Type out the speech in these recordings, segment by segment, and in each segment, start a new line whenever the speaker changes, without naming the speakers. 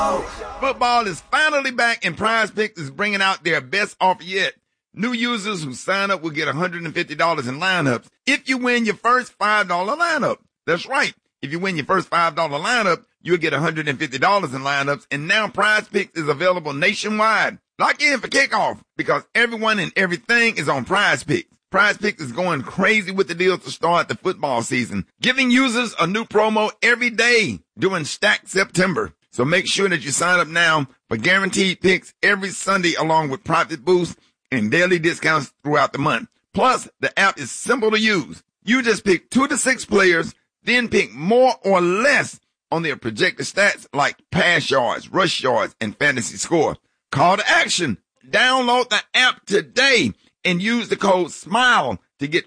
Football is finally back, and Prize Picks is bringing out their best offer yet. New users who sign up will get $150 in lineups if you win your first $5 lineup. That's right. If you win your first $5 lineup, you'll get $150 in lineups, and now Prize Picks is available nationwide. Lock in for kickoff because everyone and everything is on Prize Picks. Prize Picks is going crazy with the deals to start the football season, giving users a new promo every day during Stack September. So make sure that you sign up now for guaranteed picks every Sunday along with profit boosts and daily discounts throughout the month. Plus, the app is simple to use. You just pick 2 to 6 players, then pick more or less on their projected stats like pass yards, rush yards, and fantasy score. Call to action. Download the app today and use the code SMILE to get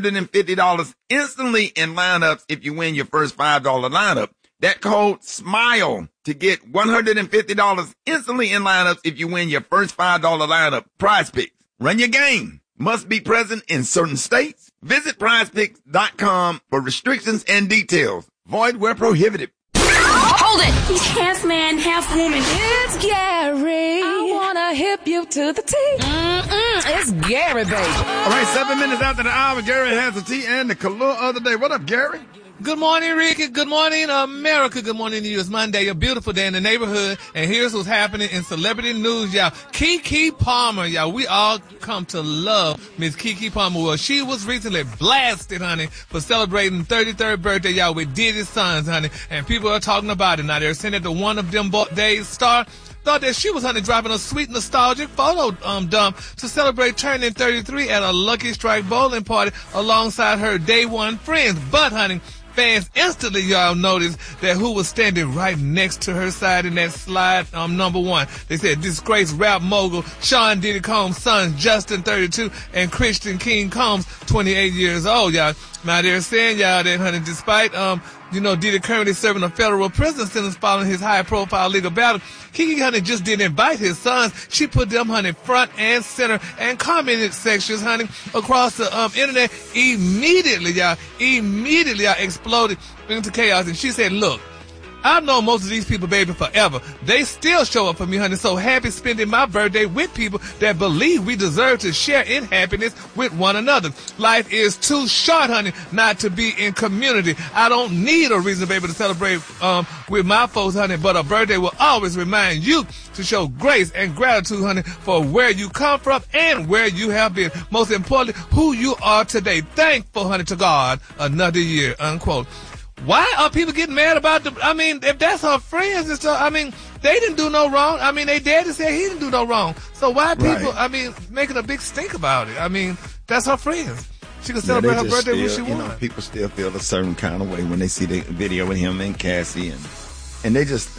$150 instantly in lineups if you win your first $5 lineup. That code SMILE to get $150 instantly in lineups if you win your first $5 lineup. Prize Picks. Run your game. Must be present in certain states. Visit prizepicks.com for restrictions and details. Void where prohibited.
Hold it! He's half man, half woman. It's Gary. I wanna hip you to the T. It's Gary, baby.
All right, 7 minutes after the hour, Gary has the tea and the color of the day. What up, Gary?
Good morning, Ricky. Good morning, America. Good morning to you. It's Monday, a beautiful day in the neighborhood. And here's what's happening in celebrity news, y'all. Keke Palmer, y'all. We all come to love Miss Keke Palmer. Well, she was recently blasted, honey, for celebrating 33rd birthday, y'all, with Diddy's sons, honey. And people are talking about it. Now, they're sending it to one of them days star. Thought that she was, honey, dropping a sweet nostalgic photo dump to celebrate turning 33 at a Lucky Strike bowling party alongside her day one friends. But, honey, fans instantly, y'all, noticed that who was standing right next to her side in that slide, number one. They said disgraced rap mogul Sean Diddy Combs' son, Justin, 32, and Christian King Combs, 28 years old, y'all. Now they're saying, y'all, that, honey, despite, Diddy currently serving a federal prison sentence following his high-profile legal battle, Keke, honey, just didn't invite his sons. She put them, honey, front and center and commented sections, honey, across the internet. Immediately, y'all, exploded into chaos. And she said, look, I've known most of these people, baby, forever. They still show up for me, honey. So happy spending my birthday with people that believe we deserve to share in happiness with one another. Life is too short, honey, not to be in community. I don't need a reason, baby, to celebrate with my folks, honey, but a birthday will always remind you to show grace and gratitude, honey, for where you come from and where you have been. Most importantly, who you are today. Thankful, honey, to God, another year, unquote. Why are people getting mad about if that's her friends and stuff, they didn't do no wrong. They daddy said he didn't do no wrong. So why people, making a big stink about it? That's her friends. She can celebrate her birthday when she wants.
People still feel a certain kind of way when they see the video with him and Cassie and they just,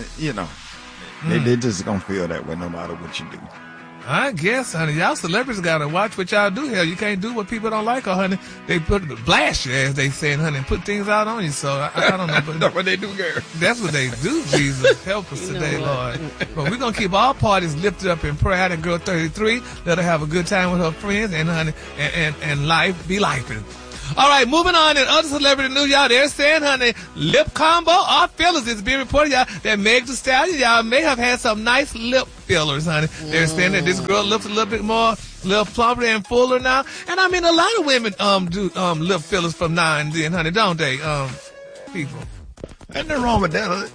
they just gonna feel that way no matter what you do.
I guess, honey. Y'all celebrities gotta watch what y'all do here. You can't do what people don't like, honey. They blast you, as they say, honey, and put things out on you. So I don't know. But
that's what they do, girl.
That's what they do, Jesus. Help us today, Lord. But we're gonna keep all parties lifted up in prayer. That girl 33, let her have a good time with her friends and, honey, and life be lifing. All right, moving on in other celebrity news, y'all. They're saying, honey, lip combo or fillers. It's being reported, y'all, that Meg Thee Stallion, y'all, may have had some nice lip fillers, honey. They're saying that this girl looks a little bit more, little plumper and fuller now. And a lot of women do lip fillers from now and then, honey, don't they? People.
Ain't nothing wrong with that.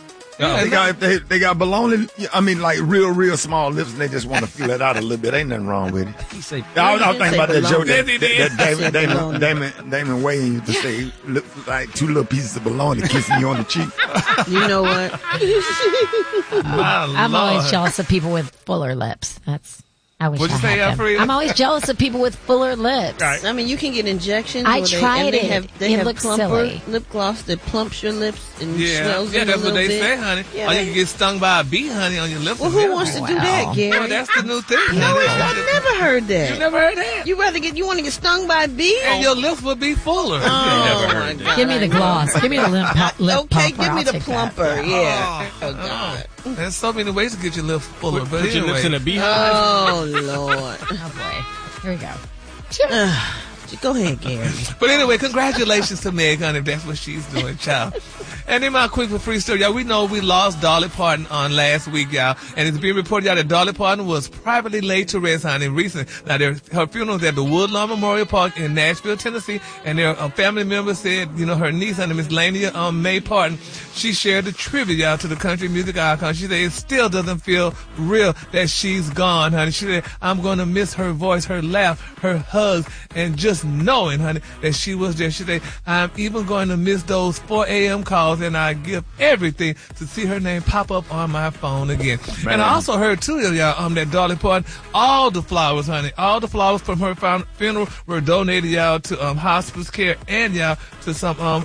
Yeah,
they got baloney, like real small lips, and they just want to feel it out a little bit. Ain't nothing wrong with it. I was thinking about that joke that Damon Wayans used to say, look like 2 little pieces of baloney kissing you on the cheek.
You know what?
I'm always jealous of people with fuller lips. I wish
What'd you say, Alfred?
I'm always jealous of people with fuller lips.
Right.
You can get injections.
I tried it.
They have
looks
plumper
silly.
lip gloss that plumps your lips and swells them
that's
a
what they
bit.
say, honey.
Yeah,
or you can get stung by a bee, honey, on your lips.
Well, who wants to do that, Gary?
Well, that's the new thing.
No,
honey.
I've never heard that.
You never heard that?
You want to get stung by a bee?
And your lips will be fuller.
Oh, my God.
Give me the gloss. Give me the lip
Okay,
pumper.
give me
I'll
the
take
plumper.
that.
Yeah. Oh, God.
There's so many ways to get your lips fuller. But
Put your lips in a beehive.
Oh, Lord.
Oh, boy. Here we go.
budget. Go ahead, Gary.
But anyway, congratulations to Meg, honey, if that's what she's doing, child. And then my quick for free story, y'all. We know we lost Dolly Parton on last week, y'all. And it's being reported, y'all, that Dolly Parton was privately laid to rest, honey, recently. Now, her funeral was at the Woodlawn Memorial Park in Nashville, Tennessee. And their family members said, her niece, honey, Miss Lania Mae Parton, she shared the tribute, y'all, to the country music icon. She said it still doesn't feel real that she's gone, honey. She said, I'm going to miss her voice, her laugh, her hugs, and just knowing, honey, that she was there. She said, I'm even going to miss those 4 a.m. calls, and I give everything to see her name pop up on my phone again. Man. And I also heard, too, y'all, that Dolly Parton, all the flowers, honey, all the flowers from her funeral were donated, y'all, to hospice care and, y'all, to some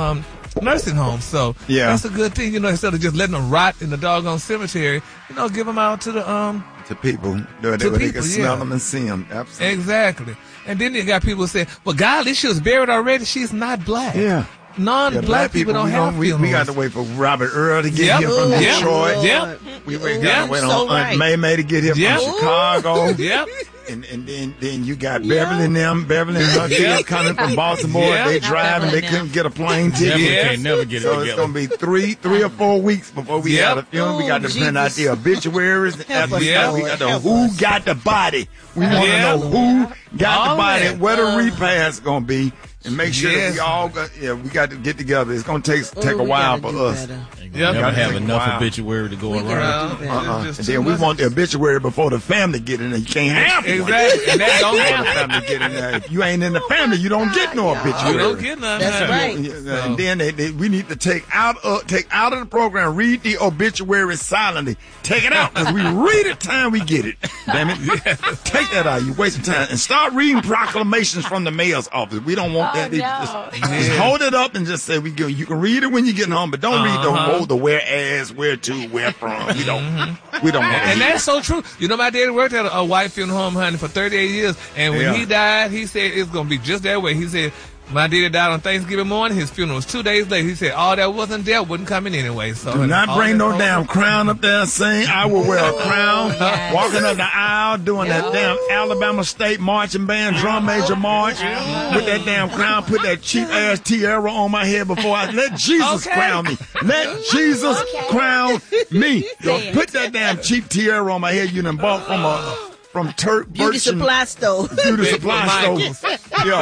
nursing homes. So that's a good thing, instead of just letting them rot in the doggone cemetery, give them out to the
to people where they can smell them and see them. Absolutely.
Exactly. And then you got people saying, well, golly, she was buried already. She's not black.
Yeah.
Non-black people don't have funerals.
We got to wait for Robert Earl to get here from Detroit. We got to wait on Aunt May to get here from Chicago.
Yep.
And then you got Beverly and them. Beverly and her kids coming from Baltimore. They drive and they couldn't get a plane ticket.
Can't never get it
so it's going to be three or 4 weeks before we have a funeral. We got to print out the obituaries. We got the who got the body. We want to know who got the body and where the repast going to be. And make sure that we all we got to get together. It's going to take a while for us.
Never have enough obituary to go around.
And then we want the obituary before the family get in there. You can't have one.
Exactly. And that don't
have the family get in there. If you ain't in the family, you don't get no obituary.
You don't get none.
That's right.
And then we need to take out of the program, read the obituary silently. Take it out because we read it time we get it. Damn it. Take that out. You wasting time. And start reading proclamations from the mayor's office. We don't want that. Just hold it up and just say you can read it when you get home, but don't read the whereas, where to, where from. We don't want that.
And that's so true. My daddy worked at a white funeral home, honey, for 38 years. And when he died, he said it's going to be just that way. He said, my daddy died on Thanksgiving morning. His funeral was 2 days later. He said all that wasn't there wouldn't come in anyway. So
do not bring no damn crown up there saying I will wear a crown. Walking up the aisle doing that damn Alabama State Marching Band drum major march with that damn crown. Put that cheap ass tiara on my head before I let Jesus crown me. Let Jesus crown me. Put that damn cheap tiara on my head you done bought from Turk
Beauty Supply Store.
Beauty Supply Store.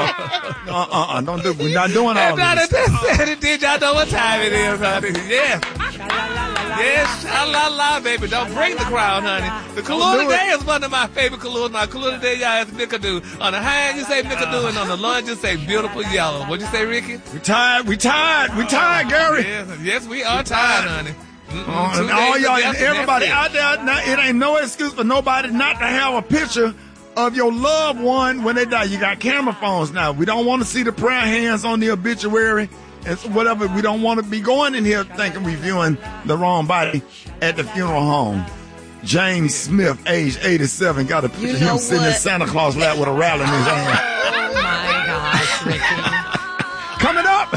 Don't do. We're not doing all
this. Did y'all know what time it is, honey? Yes. Yes, sha-la-la, baby. Don't bring the crown, honey. The Kahlua Day is one of my favorite Kahlua. My Kahlua Day, y'all, is Mickadoo. On the high end, you say Mickadoo, and on the lunge, you say beautiful yellow. What'd you say, Ricky?
We tired, Gary.
Yes, we are tired, honey.
All y'all, everybody out there, now, it ain't no excuse for nobody not to have a picture of your loved one when they die. You got camera phones now. We don't want to see the prayer hands on the obituary and whatever. We don't want to be going in here thinking we're viewing the wrong body at the funeral home. James Smith, age 87, got a picture of him sitting in Santa Claus lap with a rattle in his hand.
Oh my gosh, Ricky.
Coming up.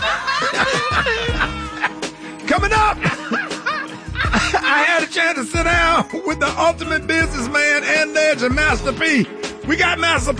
I had a chance to sit down with the ultimate businessman and legend, Master P. We got Master P